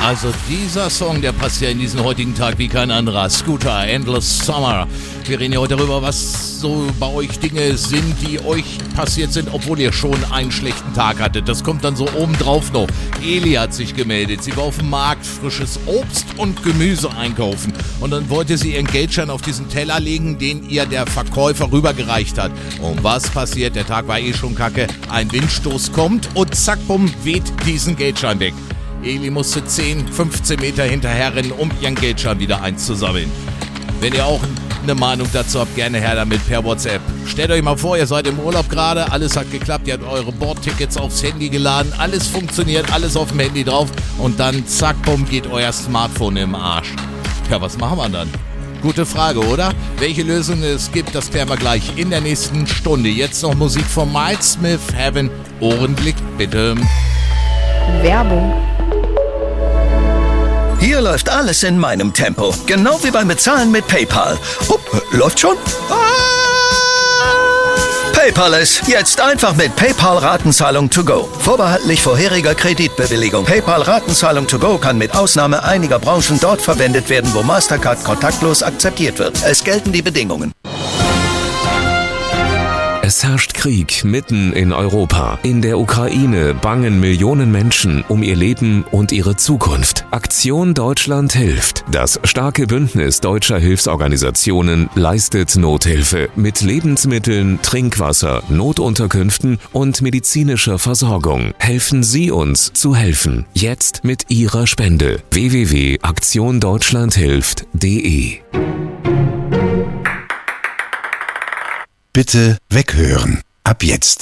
Also dieser Song, der passt ja in diesen heutigen Tag wie kein anderer. Scooter, Endless Summer. Wir reden ja heute darüber, was so bei euch Dinge sind, die euch passiert sind, obwohl ihr schon einen schlechten Tag hattet. Das kommt dann so obendrauf noch. Eli hat sich gemeldet. Sie war auf dem Markt frisches Obst und Gemüse einkaufen. Und dann wollte sie ihren Geldschein auf diesen Teller legen, den ihr der Verkäufer rübergereicht hat. Und was passiert? Der Tag war schon kacke. Ein Windstoß kommt und zack, bumm, weht diesen Geldschein weg. Eli musste 10, 15 Meter hinterher rennen, um ihren Geldschein wieder einzusammeln. Wenn ihr auch eine Meinung dazu habt, gerne her damit per WhatsApp. Stellt euch mal vor, ihr seid im Urlaub gerade, alles hat geklappt, ihr habt eure Bordtickets aufs Handy geladen, alles funktioniert, alles auf dem Handy drauf und dann zack, bumm, geht euer Smartphone im Arsch. Ja, was machen wir dann? Gute Frage, oder? Welche Lösungen es gibt, das klären wir gleich in der nächsten Stunde. Jetzt noch Musik von Miles Smith, Heaven. Ohrenblick, bitte. Werbung. Hier läuft alles in meinem Tempo. Genau wie beim Bezahlen mit PayPal. Läuft schon? PayPal ist jetzt einfach mit PayPal Ratenzahlung to go. Vorbehaltlich vorheriger Kreditbewilligung. PayPal Ratenzahlung to go kann mit Ausnahme einiger Branchen dort verwendet werden, wo Mastercard kontaktlos akzeptiert wird. Es gelten die Bedingungen. Es herrscht Krieg mitten in Europa. In der Ukraine bangen Millionen Menschen um ihr Leben und ihre Zukunft. Aktion Deutschland hilft. Das starke Bündnis deutscher Hilfsorganisationen leistet Nothilfe mit Lebensmitteln, Trinkwasser, Notunterkünften und medizinischer Versorgung. Helfen Sie uns zu helfen. Jetzt mit Ihrer Spende. www.aktiondeutschlandhilft.de. Bitte weghören. Ab jetzt.